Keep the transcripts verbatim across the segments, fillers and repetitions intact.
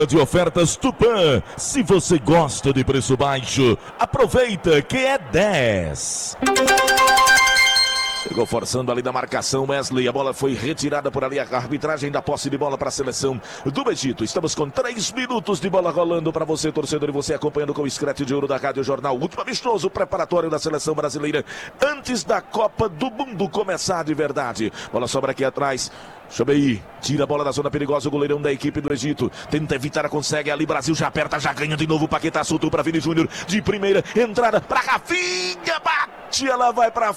De ofertas Tupã. Se você gosta de preço baixo, aproveita que é dez. Chegou forçando ali da marcação Wesley, a bola foi retirada por ali, a arbitragem da posse de bola para a seleção do Egito. Estamos com três minutos de bola rolando para você, torcedor, e você acompanhando com o Scratch de Ouro da Rádio Jornal. Último amistoso preparatório da seleção brasileira antes da Copa do Mundo começar de verdade. Bola sobra aqui atrás. Chobei, tira a bola da zona perigosa, o goleirão da equipe do Egito, tenta evitar, consegue ali, Brasil já aperta, já ganha de novo, Paquetá soltou para Vini Júnior, de primeira, entrada para Rafinha, bate, ela vai para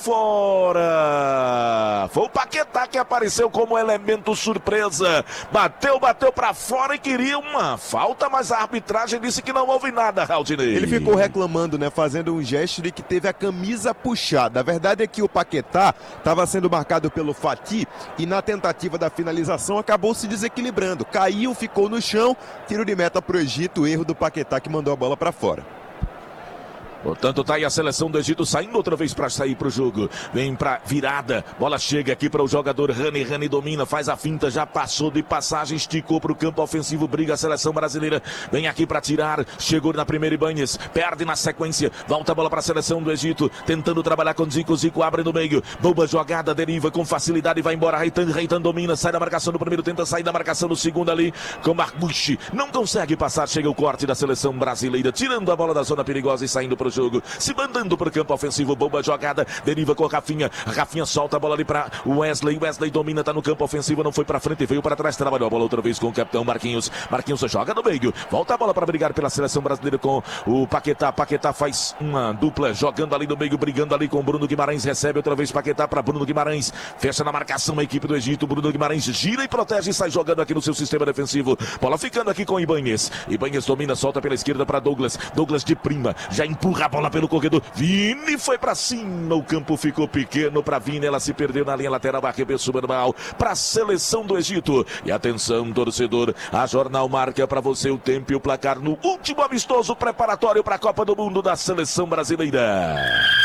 fora, foi o Paquetá que apareceu como elemento surpresa, bateu, bateu para fora e queria uma falta, mas a arbitragem disse que não houve nada, Raudinei. Ele ficou reclamando, né, fazendo um gesto de que teve a camisa puxada. A verdade é que o Paquetá estava sendo marcado pelo Fati e na tentativa da da finalização acabou se desequilibrando, caiu, ficou no chão, tiro de meta pro Egito, erro do Paquetá que mandou a bola para fora. Portanto, tá aí a seleção do Egito saindo outra vez para sair pro jogo. Vem pra virada. Bola chega aqui para o jogador Rani. Rani domina, faz a finta, já passou de passagem, esticou pro campo ofensivo. Briga a seleção brasileira. Vem aqui para tirar. Chegou na primeira Ibanez. Perde na sequência. Volta a bola para a seleção do Egito. Tentando trabalhar com Zico. Zico abre no meio. Boa jogada, deriva com facilidade. Vai embora. Reitan. Reitan domina. Sai da marcação no primeiro. Tenta sair da marcação no segundo ali. Com Marguchi. Não consegue passar. Chega o corte da seleção brasileira. Tirando a bola da zona perigosa e saindo pro jogo, se mandando para o campo ofensivo, boa jogada, deriva com a Rafinha, Rafinha solta a bola ali para Wesley, Wesley domina, tá no campo ofensivo, não foi para frente, veio para trás, trabalhou a bola outra vez com o capitão Marquinhos, Marquinhos joga no meio, volta a bola para brigar pela seleção brasileira com o Paquetá, Paquetá faz uma dupla, jogando ali no meio, brigando ali com o Bruno Guimarães, recebe outra vez Paquetá para Bruno Guimarães, fecha na marcação a equipe do Egito, Bruno Guimarães gira e protege e sai jogando aqui no seu sistema defensivo, bola ficando aqui com Ibanez, Ibanez domina, solta pela esquerda para Douglas, Douglas de prima, já empurra a bola pelo corredor, Vini foi pra cima, o campo ficou pequeno pra Vini, ela se perdeu na linha lateral, arremesso manual pra seleção do Egito. E atenção, torcedor, a Jornal marca pra você o tempo e o placar no último amistoso preparatório pra Copa do Mundo da seleção brasileira.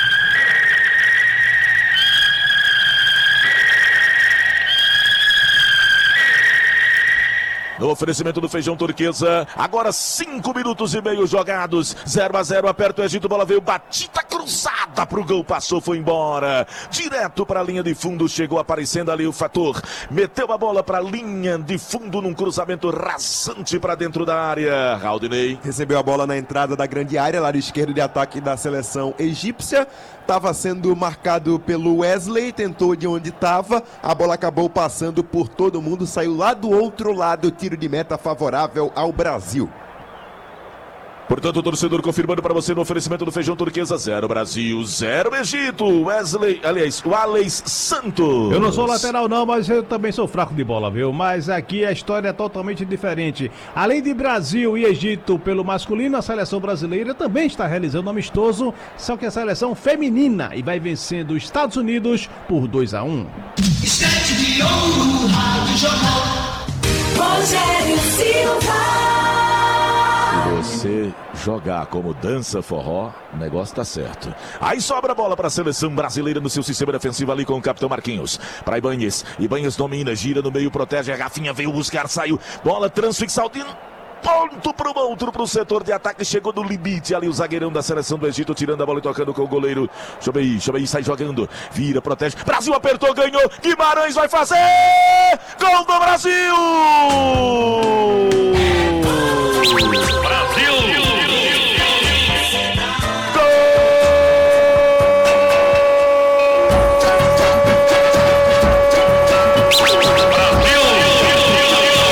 No oferecimento do Feijão Turquesa, agora cinco minutos e meio jogados, zero a zero, aperta o Egito, bola veio, batida cruzada pro gol, passou, foi embora, direto pra linha de fundo, chegou aparecendo ali o Fator, meteu a bola pra linha de fundo num cruzamento rasante pra dentro da área, Raudinei. Recebeu a bola na entrada da grande área, lado esquerdo de ataque da seleção egípcia, estava sendo marcado pelo Wesley, tentou de onde estava, a bola acabou passando por todo mundo, saiu lá do outro lado, tiro de meta favorável ao Brasil. Portanto, o torcedor confirmando para você no oferecimento do Feijão Turquesa, zero Brasil, zero Egito. Wesley, aliás, o Alex Santos. Eu não sou lateral não, mas eu também sou fraco de bola, viu? Mas aqui a história é totalmente diferente. Além de Brasil e Egito pelo masculino, a seleção brasileira também está realizando um amistoso, só que a seleção feminina, e vai vencendo os Estados Unidos por dois a um. Scratch de Ouro, Rádio Jornal. Rogério Silva. Você jogar como dança forró, o negócio tá certo. Aí sobra a bola para a seleção brasileira no seu sistema defensivo ali com o capitão Marquinhos. Para Ibanez, Ibanez domina, gira no meio, protege, a Rafinha veio buscar, saiu, bola transfixal, ponto pro outro, pro setor de ataque, chegou no limite ali o zagueirão da seleção do Egito, tirando a bola e tocando com o goleiro. Chobei, Chobei sai jogando, vira, protege, Brasil apertou, ganhou, Guimarães vai fazer, gol do Brasil!